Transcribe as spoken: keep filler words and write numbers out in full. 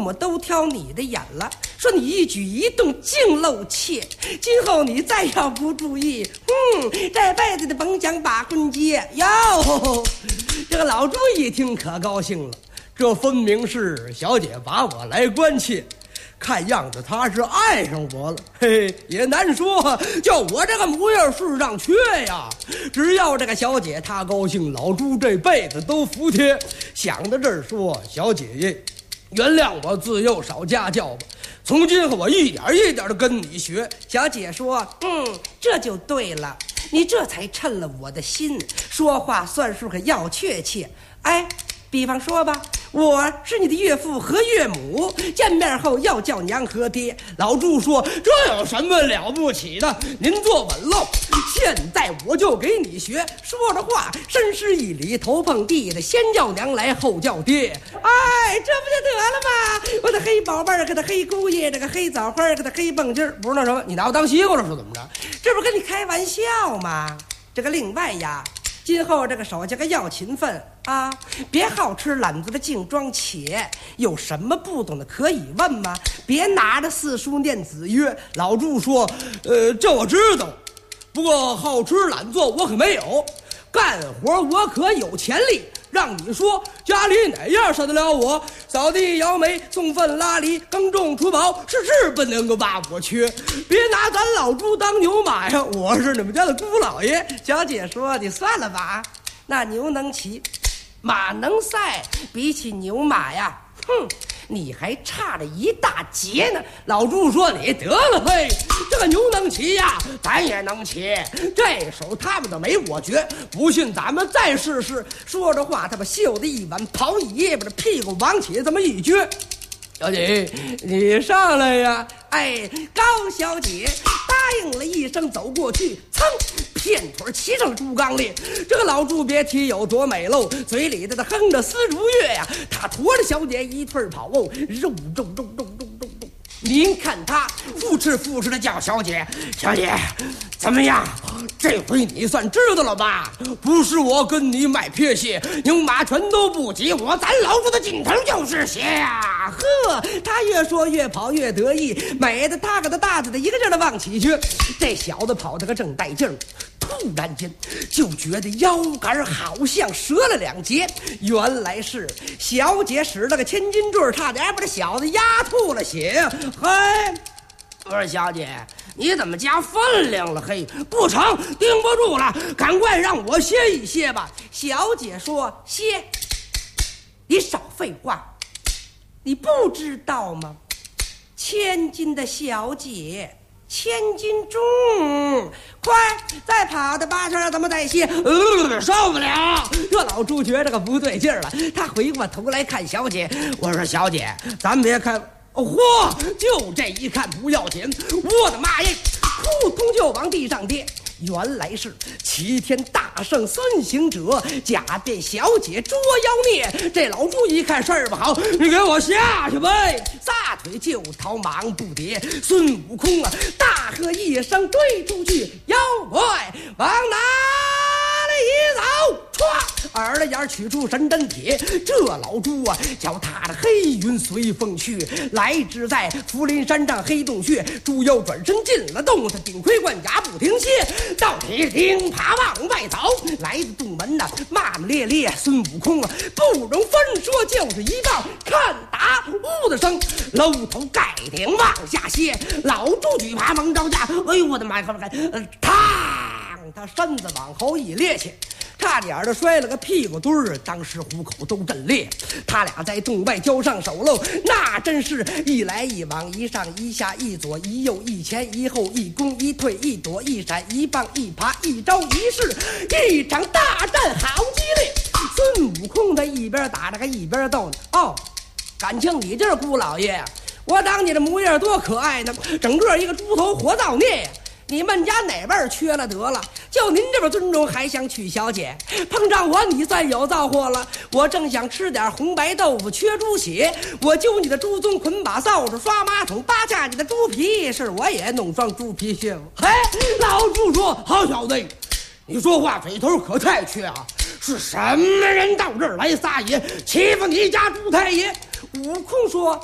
目都挑你的眼了，说你一举一动尽露怯，今后你再要不注意，嗯，这辈子的甭想把婚结哟。这个老朱一听可高兴了，这分明是小姐把我来关切，看样子他是爱上我了，嘿，也难说，叫我这个模样世上缺呀。只要这个小姐她高兴，老朱这辈子都服帖。想到这儿说，小姐姐，原谅我自幼少家教吧，从今后我一点一点的跟你学。小姐说，嗯，这就对了，你这才趁了我的心，说话算数可要确切。哎，比方说吧，我是你的岳父和岳母，见面后要叫娘和爹。老朱说，这有什么了不起的，您坐稳喽，现在我就给你学。说着话深施一礼，头碰地的，先叫娘来后叫爹。哎，这不就得了吗？我的黑宝贝儿，个的黑姑爷，这个黑枣花，个的黑蹦筋儿，不是那什么，你拿我当西瓜了是怎么着？这不跟你开玩笑吗？这个另外呀，今后这个手下个要勤奋啊，别好吃懒做的净装且，有什么不懂的可以问吗？别拿着四书念子曰。老朱说，呃，这我知道，不过好吃懒做我可没有，干活我可有潜力。让你说家里哪样受得了我？扫地摇煤送粪拉犁耕种除草，是是不能够把我缺。别拿咱老朱当牛马呀，我是你们家的姑老爷。小姐说，你算了吧，那牛能骑马能赛，比起牛马呀，哼，你还差着一大截呢。老朱说，你得了嘿，这个牛能骑呀，咱也能骑，这手他们都没我绝，不信咱们再试试。说着话，他把袖子一挽，袍一掖，把这屁股往起这么一撅。小姐，你上来呀！哎，高小姐答应了一声，走过去，噌，片腿骑上猪缸里。这个老朱别提有多美喽，嘴里的哼着丝竹乐呀，他驮着小姐一腿跑哦，肉肉肉肉肉肉肉。您看他扶持扶持的叫小姐，小姐，怎么样？这回你算知道了吧？不是我跟你买撇鞋，牛马全都不及我，咱老朱的劲头就是鞋呀！呵，他越说越跑越得意，美的他给他大子的一个劲儿的往起去。这小子跑得个正带劲儿，突然间就觉得腰杆好像折了两截，原来是小姐使了个千斤坠，差点把这小子压吐了血。嘿，我说小姐，你怎么加分量了？嘿，不成，顶不住了，赶快让我歇一歇吧。小姐说，歇？你少废话，你不知道吗？千金的小姐，千金重，快再跑的八圈，咱们再歇。呃，受不了！这老朱觉着个不对劲儿了，他回过头来看小姐，我说小姐，咱别看。哦嚯！就这一看不要紧，我的妈呀，扑通就往地上跌。原来是齐天大圣孙行者假变小姐捉妖孽。这老朱一看事儿不好，你给我下去呗！撒腿就逃，忙不迭。孙悟空啊，大喝一声，追出去，妖怪往哪里走？歘，耳朵眼取出神针铁。这老朱啊，脚踏着黑云随风去，来至在福林山上黑洞穴。猪妖转身进了洞，他顶盔贯甲不停歇，到底钉耙往外走。来到洞门呐，骂骂咧咧，孙悟空啊，不容分说，就是一棒，看打呜的声，搂头盖顶往下歇。老朱举耙猛招架，哎呦我的妈呀！呃，嘡，他身子往后一趔趄，差点的摔了个屁股墩儿，当时虎口都震裂。他俩在洞外交上手喽，那真是一来一往，一上一下，一左一右，一前一后，一攻一退，一躲一闪，一棒一耙，一招一式，一场大战好激烈。孙悟空他一边打着，还一边逗呢。哦，感情你这姑老爷，我当你的模样多可爱呢，整个一个猪头活造孽呀！你们家哪辈儿缺了得了？就您这么尊重，还想娶小姐？碰上我，你算有造货了。我正想吃点红白豆腐，缺猪血，我揪你的猪鬃，捆把扫帚，刷马桶，扒下你的猪皮，是我也弄双猪皮靴子。嘿，老朱说，好小子，你说话嘴头可太缺啊！是什么人到这儿来撒野，欺负你家猪太爷？悟空说，